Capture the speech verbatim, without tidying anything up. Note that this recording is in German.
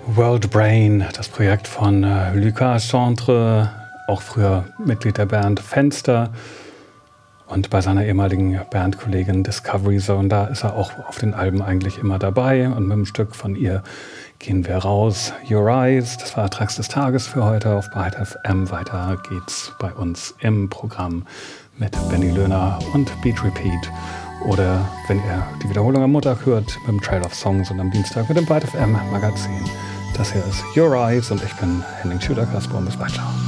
World Brain, das Projekt von äh, Lucas Chantre, auch früher Mitglied der Band Fenster und bei seiner ehemaligen Bandkollegin Discovery Zone, da ist er auch auf den Alben eigentlich immer dabei und mit einem Stück von ihr gehen wir raus. Your Eyes, das war Tracks des Tages für heute auf Byte F M. Weiter geht's bei uns im Programm mit Benny Löhner und Beat Repeat. Oder wenn ihr die Wiederholung am Montag hört, mit dem Trail of Songs und am Dienstag mit dem Byte F M Magazin. Das hier ist Your Eyes und ich bin Henning Schüler-Kasper und bis weiter.